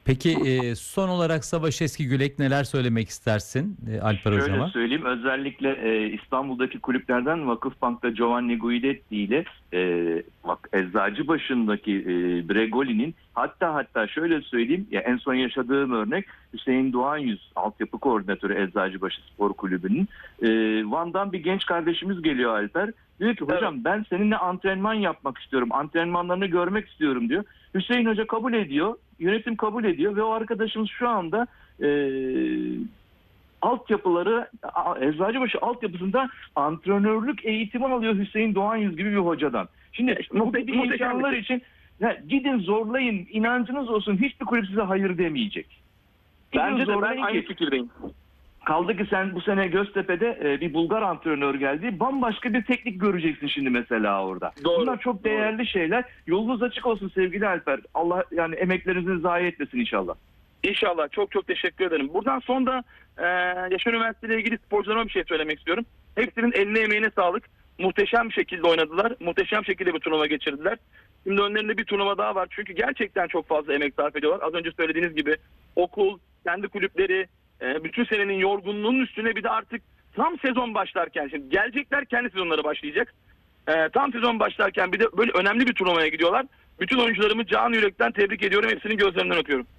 Peki son olarak Savaş Eskigülek neler söylemek istersin Alper Şöyle Hocama? söyleyeyim, özellikle İstanbul'daki kulüplerden Vakıfbank'ta Giovanni Guidetti ile Eczacıbaşı'ndaki Bregoli'nin, hatta şöyle söyleyeyim, ya en son yaşadığım örnek Hüseyin Doğan Yüz, altyapı koordinatörü Eczacıbaşı Spor Kulübü'nün. Van'dan bir genç kardeşimiz geliyor, Alper. Diyor ki hocam ben seninle antrenman yapmak istiyorum, antrenmanlarını görmek istiyorum diyor. Hüseyin Hoca kabul ediyor, yönetim kabul ediyor ve o arkadaşımız şu anda altyapıları, Eczacıbaşı altyapısında antrenörlük eğitimi alıyor Hüseyin Doğan Yüz gibi bir hocadan. Şimdi bu gibi imkanlar için gidin zorlayın, inancınız olsun, hiçbir kulüp size hayır demeyecek. Bence de ben aynı fikirdeyim. Kaldı ki sen bu sene Göztepe'de bir Bulgar antrenör geldi. Bambaşka bir teknik göreceksin şimdi mesela orada. Doğru, Bunlar çok değerli şeyler. Yolunuz açık olsun sevgili Alper. Allah yani emeklerinizi zayi etmesin inşallah. İnşallah. Çok çok teşekkür ederim. Buradan son da Yaşar Üniversitesi ile ilgili sporcularıma bir şey söylemek istiyorum. Hepsinin eline emeğine sağlık. Muhteşem bir şekilde oynadılar. Muhteşem şekilde bir turnuva geçirdiler. Şimdi önlerinde bir turnuva daha var. Çünkü gerçekten çok fazla emek sarf ediyorlar. Az önce söylediğiniz gibi okul, kendi kulüpleri, bütün senenin yorgunluğunun üstüne bir de artık tam sezon başlarken, şimdi gelecekler, kendi sezonları başlayacak. Tam sezon başlarken bir de böyle önemli bir turnuvaya gidiyorlar. Bütün oyuncularımı canı yürekten tebrik ediyorum. Hepsinin gözlerinden öpüyorum.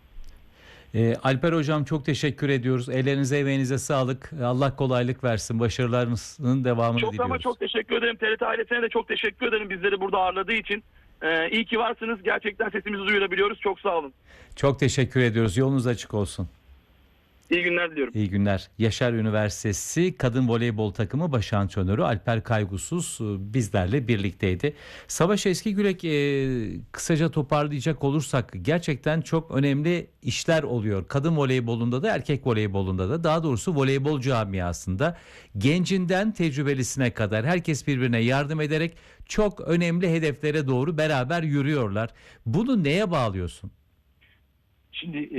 Alper Hocam çok teşekkür ediyoruz. Ellerinize emeğinize sağlık. Allah kolaylık versin. Başarılarınızın devamını Çok diliyoruz. ama çok teşekkür ederim. TRT ailesine de çok teşekkür ederim bizleri burada ağırladığı için. İyi ki varsınız. Gerçekten sesimizi duyurabiliyoruz. Çok sağ olun. Çok teşekkür ediyoruz. Yolunuz açık olsun. İyi günler diliyorum. İyi günler. Yaşar Üniversitesi Kadın Voleybol Takımı baş antrenörü Alper Kaygusuz bizlerle birlikteydi. Savaş Eskigülek, kısaca toparlayacak olursak gerçekten çok önemli işler oluyor. Kadın voleybolunda da erkek voleybolunda da, daha doğrusu voleybol camiasında gencinden tecrübelisine kadar herkes birbirine yardım ederek çok önemli hedeflere doğru beraber yürüyorlar. Bunu neye bağlıyorsun? Şimdi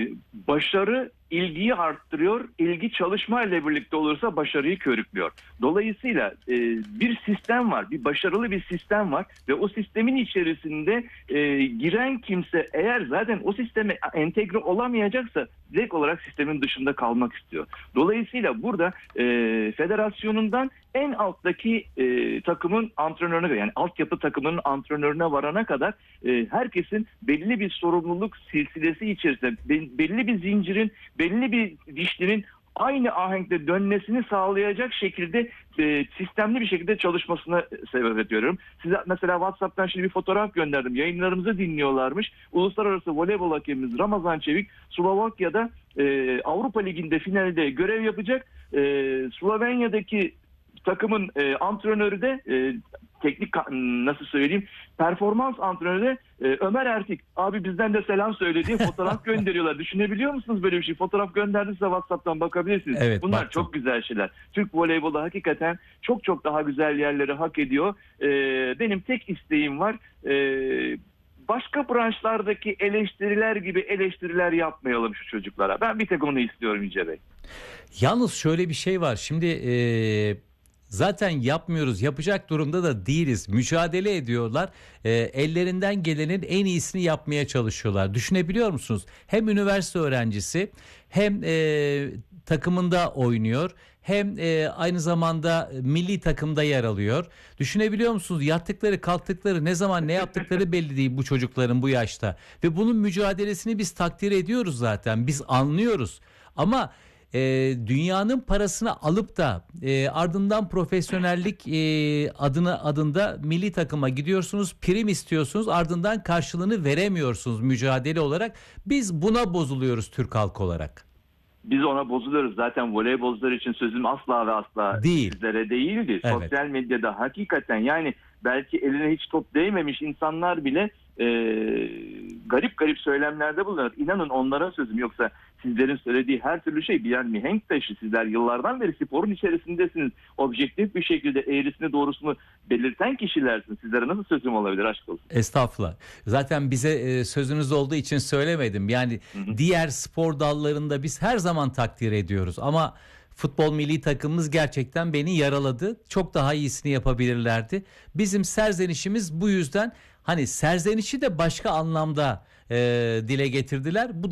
başarı ilgiyi arttırıyor, ilgi çalışma ile birlikte olursa başarıyı körüklüyor. Dolayısıyla bir sistem var, bir başarılı bir sistem var ve o sistemin içerisinde giren kimse eğer zaten o sisteme entegre olamayacaksa direkt olarak sistemin dışında kalmak istiyor. Dolayısıyla burada federasyonundan en alttaki takımın antrenörüne, yani altyapı takımının antrenörüne varana kadar herkesin belli bir sorumluluk silsilesi içerisinde, belli bir zincirin, belli bir dişlinin aynı ahenkte dönmesini sağlayacak şekilde sistemli bir şekilde çalışmasına sebep ediyorum. Size mesela WhatsApp'tan şimdi bir fotoğraf gönderdim. Yayınlarımızı dinliyorlarmış. Uluslararası voleybol hakemimiz Ramazan Çevik Slovakya'da Avrupa Ligi'nde finalde görev yapacak. Slovenya'daki takımın antrenörü de teknik, nasıl söyleyeyim, performans antrenörü de Ömer Ertik. Abi bizden de selam söylediği fotoğraf gönderiyorlar. Düşünebiliyor musunuz böyle bir şey? Fotoğraf gönderdiyse WhatsApp'tan bakabilirsiniz. Evet, bunlar baktım. çok güzel şeyler. Türk voleybolu hakikaten çok çok daha güzel yerleri hak ediyor. Benim tek isteğim var. Başka branşlardaki eleştiriler gibi eleştiriler yapmayalım şu çocuklara. Ben bir tek onu istiyorum İnce Bey. Yalnız şöyle bir şey var. Şimdi zaten yapmıyoruz. Yapacak durumda da değiliz. Mücadele ediyorlar. Ellerinden gelenin en iyisini yapmaya çalışıyorlar. Düşünebiliyor musunuz? Hem üniversite öğrencisi hem takımında oynuyor. Hem aynı zamanda milli takımda yer alıyor. Düşünebiliyor musunuz? Yattıkları, kalktıkları, ne zaman ne yaptıkları belli değil bu çocukların bu yaşta. Ve bunun mücadelesini biz takdir ediyoruz zaten. Biz anlıyoruz. Ama dünyanın parasını alıp da ardından profesyonellik adında milli takıma gidiyorsunuz, prim istiyorsunuz, ardından karşılığını veremiyorsunuz mücadele olarak. Biz buna bozuluyoruz Türk halkı olarak. Biz ona bozuluyoruz. Zaten voleybolcular için sözüm asla ve asla Değil. sizlere değildi. Evet. Sosyal medyada hakikaten, yani belki eline hiç top değmemiş insanlar bile garip garip söylemlerde bulunuyor. İnanın onlara sözüm, yoksa sizlerin söylediği her türlü şey birer mihenk taşı. Sizler yıllardan beri sporun içerisindesiniz. Objektif bir şekilde eğrisini doğrusunu belirten kişilersiniz. Sizlere nasıl sözüm olabilir, aşk olsun? Estağfurullah. Zaten bize sözünüz olduğu için söylemedim. Yani diğer spor dallarında biz her zaman takdir ediyoruz ama futbol milli takımımız gerçekten beni yaraladı. Çok daha iyisini yapabilirlerdi. Bizim serzenişimiz bu yüzden, hani serzenişi de başka anlamda dile getirdiler. Bu